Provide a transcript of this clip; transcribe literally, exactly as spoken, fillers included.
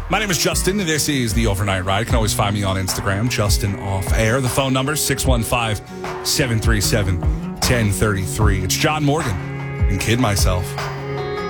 My name is Justin, and this is The Overnight Ride. You can always find me on Instagram, Justin Off Air. The phone number, six one five, seven three seven, one zero three three. It's John Morgan and Kid Myself.